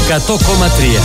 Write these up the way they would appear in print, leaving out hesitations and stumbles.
100,3.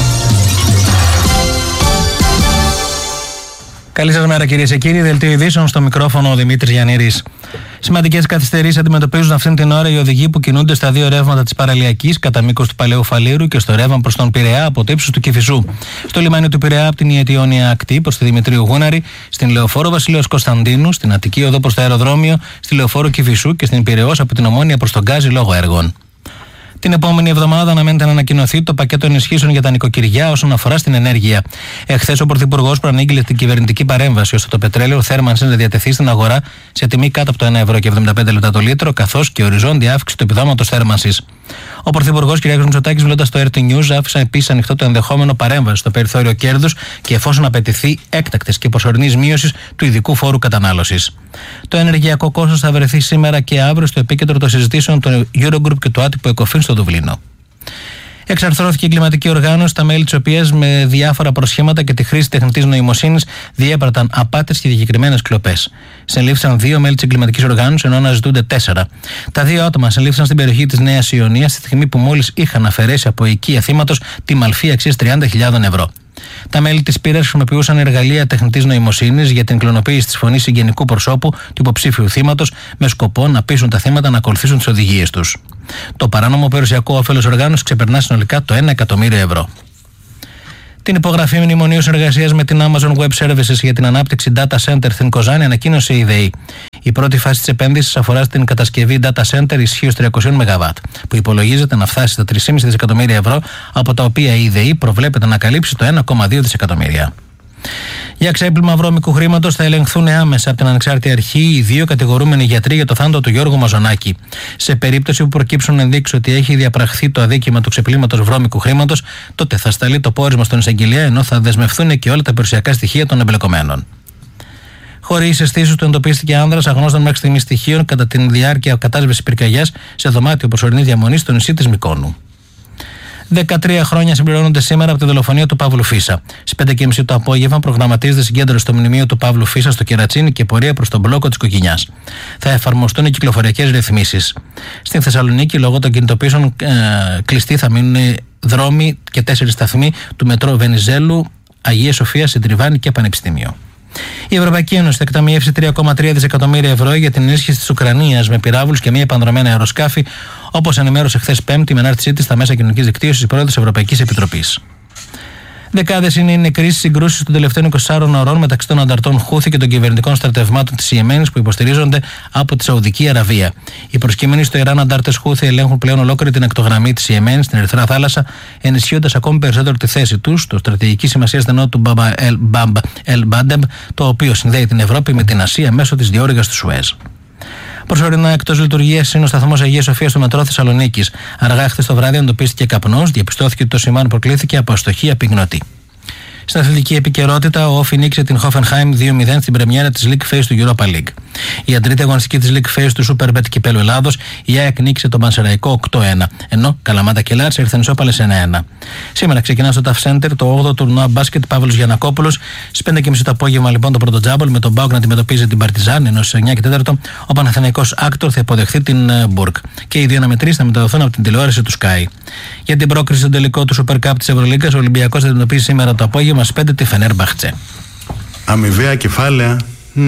Καλή σας μέρα, κυρίες και κύριοι. Δελτίο ειδήσεων, στο μικρόφωνο ο Δημήτρης Γιαννήρης. Σημαντικές καθυστερήσεις αντιμετωπίζουν αυτήν την ώρα οι οδηγοί που κινούνται στα δύο ρεύματα της παραλιακής κατά μήκος του Παλαιού Φαλήρου και στο ρεύμα προς τον Πειραιά από το ύψος του Κηφισού. Στο λιμάνι του Πειραιά από την Ιετιόνια ακτή προς τη Δημητρίου Γούναρη, στην Λεωφόρο Βασιλέως Κωνσταντίνου, στην Αττική οδό προς το αεροδρόμιο, στη Λεωφόρο Κηφισού και στην Πειραιώς από την Ομόνια προς τον Γκάζι λόγω έργων. Την επόμενη εβδομάδα αναμένεται να ανακοινωθεί το πακέτο ενισχύσεων για τα νοικοκυριά όσον αφορά στην ενέργεια. Εχθές ο Πρωθυπουργός προανήγγειλε την κυβερνητική παρέμβαση ώστε το πετρέλαιο θέρμανσης να διατεθεί στην αγορά σε τιμή κάτω από το 1,75 € το λίτρο, καθώς και οριζόντια αύξηση του επιδόματος θέρμανσης. Ο Πρωθυπουργός κ. Μητσοτάκης, μιλώντας στο RT News, άφησε επίσης ανοιχτό το ενδεχόμενο παρέμβαση στο περιθώριο κέρδους και εφόσον απαιτηθεί έκτακτης και προσωρινής μείωσης του ειδικού φόρου κατανάλωσης. Το ενεργειακό κόστος θα βρεθεί σήμερα και αύριο στο επίκεντρο των συζητήσεων του Eurogroup και του άτυπου ΕΚΟΦΗΝ στο Δουβλίνο. Εξαρθρώθηκε η εγκληματική οργάνωση, τα μέλη της οποίας με διάφορα προσχήματα και τη χρήση τεχνητής νοημοσύνης διέπραταν απάτες και διακεκριμένες κλοπές. Συνελήφθησαν 2 μέλη της εγκληματικής οργάνωσης, ενώ αναζητούνται 4. Τα 2 άτομα συνελήφθησαν στην περιοχή της Νέας Ιωνίας, στη στιγμή που μόλις είχαν αφαιρέσει από οικία θύματος τη μαλφή αξίας 30.000 ευρώ. Τα μέλη της πύρας χρησιμοποιούσαν εργαλεία τεχνητής νοημοσύνης για την κλωνοποίηση της φωνής συγγενικού προσώπου του υποψήφιου θύματος με σκοπό να πείσουν τα θύματα να ακολουθήσουν τις οδηγίες τους. Το παράνομο περιουσιακό όφελος οργάνωσης ξεπερνά συνολικά το 1 εκατομμύριο ευρώ. Την υπογραφή μνημονίου συνεργασίας με την Amazon Web Services για την ανάπτυξη data center στην Κοζάνη ανακοίνωσε η ΔΕΗ. Η πρώτη φάση της επένδυσης αφορά στην κατασκευή data center ισχύως 300 ΜΒ, που υπολογίζεται να φτάσει στα 3,5 δισεκατομμύρια ευρώ, από τα οποία η ΔΕΗ προβλέπεται να καλύψει το 1,2 δισεκατομμύρια. Για ξέπλυμα βρώμικου χρήματος θα ελεγχθούν άμεσα από την ανεξάρτητη αρχή οι 2 κατηγορούμενοι γιατροί για το θάνατο του Γιώργου Μαζονάκη. Σε περίπτωση που προκύψουν ενδείξεις ότι έχει διαπραχθεί το αδίκημα του ξεπλύματος βρώμικου χρήματος, τότε θα σταλεί το πόρισμα στον εισαγγελέα, ενώ θα δεσμευθούν και όλα τα περιουσιακά στοιχεία των εμπλεκομένων. Χωρίς αισθήσεις του εντοπίστηκε άνδρας αγνώστων μέχρι στιγμής στοιχείων κατά τη διάρκεια κατάσβεσης πυρκαγιάς σε δωμάτιο προσωρινής διαμονής στο νησί της Μυκόνου. 13 χρόνια συμπληρώνονται σήμερα από τη δολοφονία του Παύλου Φίσα. Στις 5:30 το απόγευμα προγραμματίζεται συγκέντρωση στο μνημείο του Παύλου Φίσα στο Κερατσίνι και πορεία προς τον μπλόκο της Κοκκινιάς. Θα εφαρμοστούν οι κυκλοφοριακές ρυθμίσεις. Στην Θεσσαλονίκη, λόγω των κινητοποιήσεων, κλειστοί θα μείνουν δρόμοι και 4 σταθμοί του μετρό Βενιζέλου, Αγία Σοφία, Συντριβάνη και Πανεπιστήμιο. Η Ευρωπαϊκή Ένωση θα εκταμιεύσει 3,3 δισεκατομμύρια ευρώ για την ενίσχυση της Ουκρανίας με πυράβλους και μη επανδρομένα αεροσκάφη, όπως ενημέρωσε χθες Πέμπτη με ανάρτησή της στα μέσα κοινωνικής δικτύωσης η πρόεδρος της Ευρωπαϊκής Επιτροπής. Δεκάδες είναι οι νεκροί στις συγκρούσεις των τελευταίων 24 ωρών μεταξύ των ανταρτών Χούθη και των κυβερνητικών στρατευμάτων της Ιεμένης που υποστηρίζονται από τη Σαουδική Αραβία. Οι προσκύμενοι στο Ιράν αντάρτες Χούθη ελέγχουν πλέον ολόκληρη την ακτογραμμή της Ιεμένης στην Ερυθρά Θάλασσα, ενισχύοντας ακόμη περισσότερο τη θέση τους στο στρατηγική σημασία στενό του Μπαμπ ελ Μπάντεμπ, το οποίο συνδέει την Ευρώπη με την Ασία μέσω της διόρυγας του Σουέζ. Προσωρινά εκτός λειτουργίας είναι ο σταθμός Αγίας Σοφίας του μετρό Θεσσαλονίκης. Αργά χθες το βράδυ εντοπίστηκε καπνός, διαπιστώθηκε ότι το σημάδι προκλήθηκε από αστοχία πυγνωτή. Στην αθλητική επικαιρότητα, ο Όφι νίκησε την Hoffenheim 2-0 στην πρεμιέρα της League Phase του Europa League. Για τρίτη αγωνιστική της League Phase του Superbet Κυπέλλου Ελλάδος, η ΑΕΚ νίκησε τον Πανσεραϊκό 8-1, ενώ Καλαμάτα και Λάρτσα ήρθαν ισόπαλες 1-1. Σήμερα ξεκινά στο TAF Center το 8ο τουρνουά μπάσκετ Παύλος Γιαννακόπουλος. Στις 5:30 το απόγευμα λοιπόν το πρώτο τζάμπολ με τον Μπάουκ να αντιμετωπίζει την Παρτιζάν, ενώ στις 9:04 ο Παναθηναϊκός Άκτορ θα υποδεχθεί την Μπουργκ. Και οι δύο αναμετρήσεις θα μεταδοθούν από την τηλεόραση του Sky. Για την πρόκριση στον τελικό του Super Cup της Ευρωλίγκας, ο Ολυμπιακός θα αντιμετωπίσει σήμερα το απόγευμα στις 5 τη Φενέρμπαχτσε. Αμοιβαία κεφάλαια.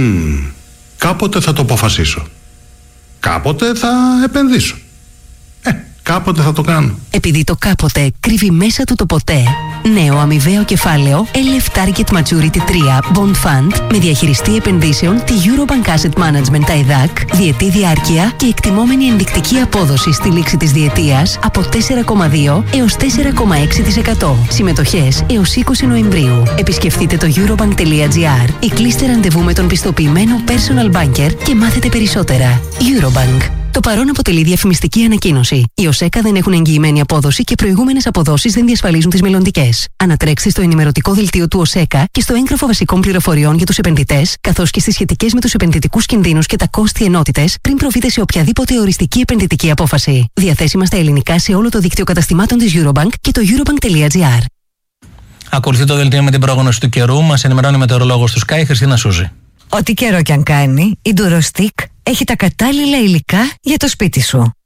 Κάποτε θα το αποφασίσω. Κάποτε θα επενδύσω. Κάποτε θα το κάνω. Επειδή το κάποτε κρύβει μέσα του το ποτέ. Νέο αμοιβαίο κεφάλαιο LF Target Maturity 3 Bond Fund με διαχειριστή επενδύσεων τη Eurobank Asset Management ΤΑΙΔΑΚ, διετή διάρκεια και εκτιμόμενη ενδεικτική απόδοση στη λήξη της διετίας από 4,2 έως 4,6%. Συμμετοχές έως 20 Νοεμβρίου. Επισκεφτείτε το eurobank.gr ή κλείστε ραντεβού με τον πιστοποιημένο personal banker και μάθετε περισσότερα. Eurobank. Το παρόν αποτελεί διαφημιστική ανακοίνωση. Οι ΟΣΕΚΑ δεν έχουν εγγυημένη απόδοση και προηγούμενες αποδόσεις δεν διασφαλίζουν τις μελλοντικές. Ανατρέξτε στο ενημερωτικό δελτίο του ΟΣΕΚΑ και στο έγγραφο βασικών πληροφοριών για τους επενδυτές, καθώς και στις σχετικές με τους επενδυτικούς κινδύνους και τα κόστη ενότητες, πριν προβείτε σε οποιαδήποτε οριστική επενδυτική απόφαση. Διαθέσιμα στα ελληνικά σε όλο το δίκτυο καταστημάτων της Eurobank και το eurobank.gr. Ακολουθεί το δελτίο με την πρόγνωση του καιρού. Μας ενημερώνει ο μετεωρολόγος του Sky, Χριστίνα Σούζη. Ό,τι καιρό κι αν κάνει, η Durostic έχει τα κατάλληλα υλικά για το σπίτι σου.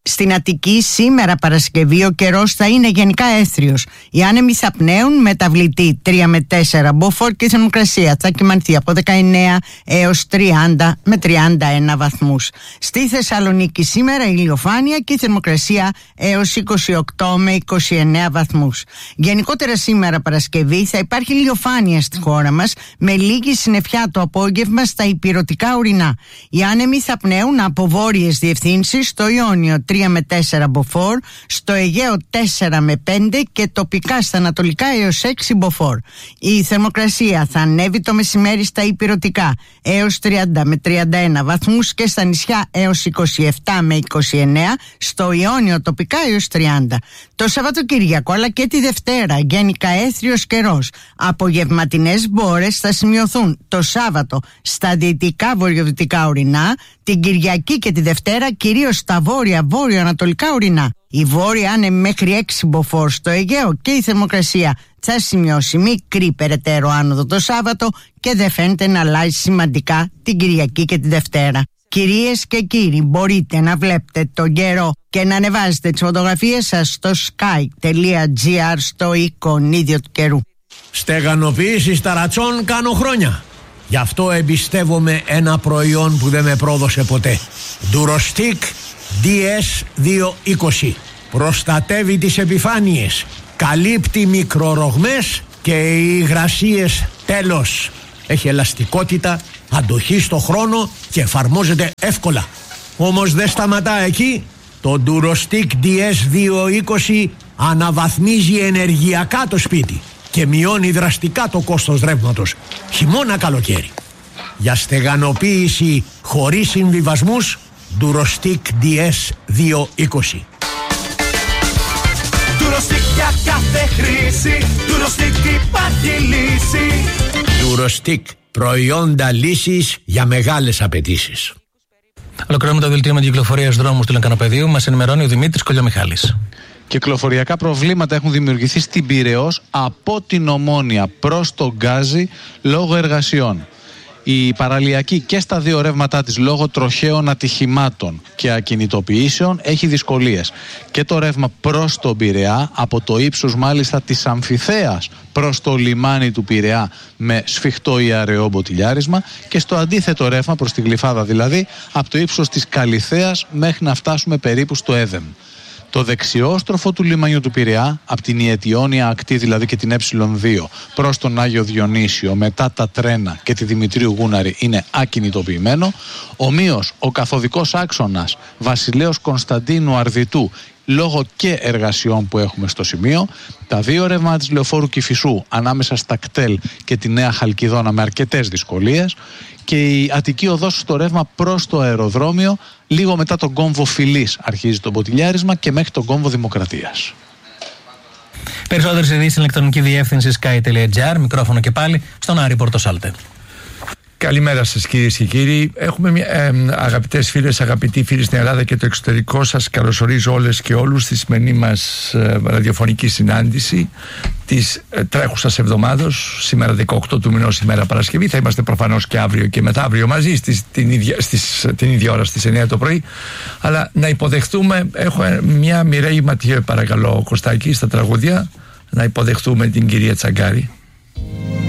Στην Αττική σήμερα Παρασκευή ο καιρός θα είναι γενικά έθριος. Οι άνεμοι θα πνέουν μεταβλητή 3 με 4 μποφόρ και η θερμοκρασία θα κυμανθεί από 19 έως 30 με 31 βαθμούς. Στη Θεσσαλονίκη σήμερα ηλιοφάνεια και η θερμοκρασία έως 28 με 29 βαθμούς. Γενικότερα σήμερα Παρασκευή θα υπάρχει ηλιοφάνεια στη χώρα μας με λίγη συννεφιά το απόγευμα στα ηπειρωτικά ορεινά. Οι άνεμοι θα πνέουν από βόρειες διευθύνσεις στο Ιόνιο 3 με 4 μποφόρ, στο Αιγαίο 4 με 5 και τοπικά στα ανατολικά έως 6 μποφόρ. Η θερμοκρασία θα ανέβει το μεσημέρι στα ηπειρωτικά έως 30 με 31 βαθμούς και στα νησιά έως 27 με 29, στο Ιόνιο τοπικά έως 30. Το Σαββατοκύριακο αλλά και τη Δευτέρα γενικά έθριος καιρός. Απογευματινές μπόρες θα σημειωθούν το Σάββατο στα δυτικά βορειοδυτικά ορεινά, την Κυριακή και τη Δευτέρα κυρίως στα βόρειο-ανατολικά ορεινά. Η βόρεια άνεμη μέχρι 6 μποφόρ στο Αιγαίο και η θερμοκρασία θα σημειώσει μικρή περαιτέρω άνοδο το Σάββατο και δεν φαίνεται να αλλάζει σημαντικά την Κυριακή και τη Δευτέρα. Κυρίες και κύριοι, μπορείτε να βλέπετε τον καιρό και να ανεβάζετε τις φωτογραφίες σας στο sky.gr στο εικονίδιο του καιρού. Στεγανοποίηση ταρατσών κάνω χρόνια. Γι' αυτό εμπιστεύομαι ένα προϊόν που δεν με πρόδωσε ποτέ. Durostic DS220. Προστατεύει τις επιφάνειες, καλύπτει μικρορογμές και οι υγρασίες τέλος. Έχει ελαστικότητα, αντοχή στο χρόνο και εφαρμόζεται εύκολα. Όμως δεν σταματά εκεί. Το Durostic DS220 αναβαθμίζει ενεργειακά το σπίτι και μειώνει δραστικά το κόστος ρεύματος χειμώνα καλοκαίρι. Για στεγανοποίηση χωρίς συμβιβασμούς, Durostic DS220. Durostic για κάθε χρήση, Durostic υπάρχει λύση. Durostic, προϊόντα λύσης για μεγάλες απαιτήσεις. Ολοκληρώνουμε το δελτίο με την κυκλοφορία στους δρόμους του Λεκανοπεδίου. Μας ενημερώνει ο Δημήτρης Κολιομιχάλης. Κυκλοφοριακά προβλήματα έχουν δημιουργηθεί στην Πειραιώς από την Ομόνια προς τον Γκάζι λόγω εργασιών. Η παραλιακή και στα δύο ρεύματά της λόγω τροχαίων ατυχημάτων και ακινητοποιήσεων έχει δυσκολίες. Και το ρεύμα προς τον Πειραιά, από το ύψος μάλιστα της Αμφιθέας προς το λιμάνι του Πειραιά με σφιχτό ή αραιό μποτιλιάρισμα, και στο αντίθετο ρεύμα προς τη Γλυφάδα δηλαδή από το ύψος της Καλιθέας μέχρι να φτάσουμε περίπου στο Έδεμ. Το δεξιόστροφο του λιμανιού του Πειραιά, από την Ιετιόνια ακτή δηλαδή και την Ε2 προς τον Άγιο Διονύσιο, μετά τα τρένα και τη Δημητρίου Γούναρη, είναι ακινητοποιημένο. Ομοίως ο καθοδικός άξονας Βασιλέως Κωνσταντίνου Αρδιτού, λόγω και εργασιών που έχουμε στο σημείο. Τα δύο ρεύματα της Λεωφόρου Κηφισού ανάμεσα στα κτέλ και τη Νέα Χαλκιδόνα με αρκετές δυσκολίες. Και η Αττική οδός στο ρεύμα προς το αεροδρόμιο, λίγο μετά τον κόμβο Φιλής αρχίζει το μποτιλιάρισμα και μέχρι τον κόμβο Δημοκρατίας. Περισσότερες ειδήσεις στην ηλεκτρονική διεύθυνση sky.gr. Μικρόφωνο και πάλι στον Άρη Πορτοσάλτε. Καλημέρα σας κυρίες και κύριοι. Έχουμε αγαπητές φίλες, αγαπητοί φίλοι στην Ελλάδα και το εξωτερικό. Σας καλωσορίζω όλες και όλους στη σημερινή μας ραδιοφωνική συνάντηση της τρέχουσας εβδομάδος. Σήμερα 18 του μηνός, ημέρα Παρασκευή. Θα είμαστε προφανώς και αύριο και μεθαύριο μαζί την ίδια ώρα στις 9 το πρωί. Αλλά να υποδεχτούμε, έχω μια Μιρέη Ματιέ παρακαλώ Κωστάκη στα τραγούδια, να υποδεχτούμε την κυρία Τσαγκάρη.